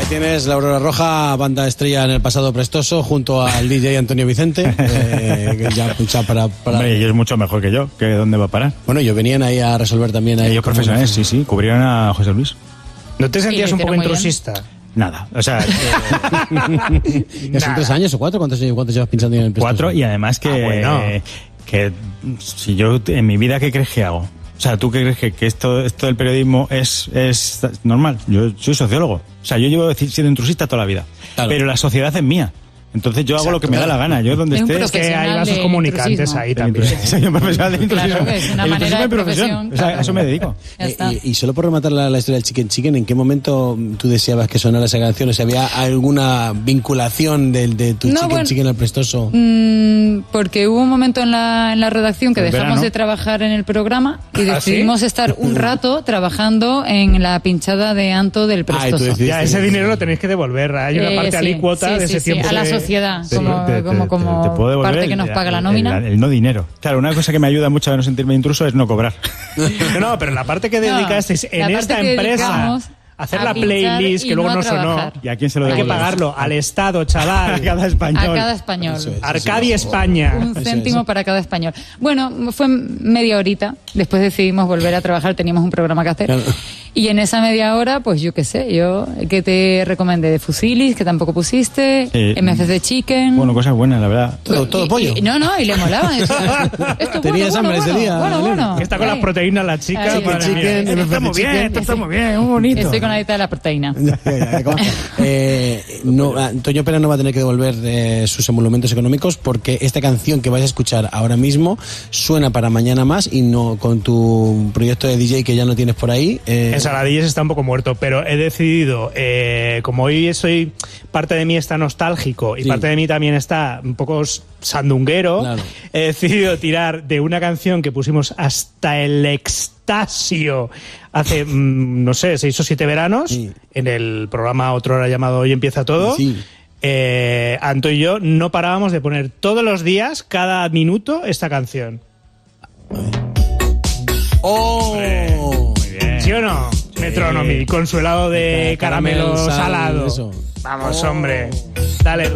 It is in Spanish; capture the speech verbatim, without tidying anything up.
tienes la Aurora Roja, banda estrella en el pasado prestoso, junto al D J Antonio Vicente. Eh, que ya, ya para, para... Hombre, ellos mucho mejor que yo, que dónde va a parar. Bueno, ellos venían ahí a resolver también. Ahí ellos profesionales, sí, sí, cubrieron a José Luis. ¿No te sentías un poco intrusista? Nada, o sea... ¿Ya son tres años o cuatro? ¿Cuántos, cuántos llevas pinchando en el prestoso? Cuatro, y además que... Ah, bueno. que si yo en mi vida, ¿qué crees que hago? O sea, ¿tú qué crees que, que esto, esto del periodismo es, es normal? Yo soy sociólogo. O sea, yo llevo siendo intrusista toda la vida. Claro. Pero la sociedad es mía. Entonces yo Exacto, hago lo que me da la gana. Yo donde es esté... Es que hay vasos comunicantes ahí también. Soy un profesional de intrusismo. Claro, es una el manera de profesión. profesión. O sea, a eso me dedico. Eh, y, y solo por rematar la, la historia del Chicken Chicken, ¿en qué momento tú deseabas que sonara esa canción? O sea, ¿había alguna vinculación de, de tu no, Chicken bueno, Chicken al prestoso? Mmm, porque hubo un momento en la, en la redacción que el dejamos verano. de trabajar en el programa y decidimos ¿Ah, sí? estar un rato trabajando en la pinchada de Anto del prestoso. Ah, ya, ese dinero lo tenéis que devolver. Hay una parte eh, sí, alícuota sí, de ese sí, tiempo. Sí, a la sociedad, sí, como, te, te, como, como te, te puedo parte que nos paga la nómina. El, el, el no dinero. Claro, una cosa que me ayuda mucho a no sentirme intruso es no cobrar. No, no, pero la parte que dedicasteis no, en esta empresa... Hacer la playlist que luego no, no sonó. ¿Y a quién se lo Hay devolvemos? que pagarlo al Estado, chaval. A cada español. A cada español. Eso es, Arcadia, eso es. España. Un céntimo para cada español. Bueno, fue media horita. Después decidimos volver a trabajar. Teníamos un programa que hacer. Claro. Y en esa media hora, pues yo qué sé, yo que te recomendé de Fusilis, que tampoco pusiste, eh, M F C Chicken. Bueno, cosas buenas, la verdad. Todo, todo y, pollo. Y, no, no, y le molaba. Esto Tenías bueno, hambre bueno, ese día. Bueno, bueno. Que está con las proteínas la chica. Chicken, para chicken, esto está muy bien, esto está muy bien, muy bonito. Estoy con la dieta de la proteína. Ya, ya, ya, eh, no, Antonio Pera no va a tener que devolver eh, sus emolumentos económicos porque esta canción que vais a escuchar ahora mismo suena para mañana más y no con tu proyecto de D J que ya no tienes por ahí. Eh... Ensaladillas está un poco muerto, pero he decidido, eh, como hoy soy, parte de mí está nostálgico y sí. parte de mí también está un poco sandunguero, claro. He decidido tirar de una canción que pusimos hasta el extasio hace, mmm, no sé, seis o siete veranos, sí. en el programa Otra Hora llamado Hoy Empieza Todo. Sí. Eh, Anto y yo no parábamos de poner todos los días, cada minuto, esta canción. ¡Oh! Muy bien. ¿Sí o no? Sí. Metronomy, con su helado de caramelo, caramelo salado. Eso. Vamos, oh. hombre. Dale.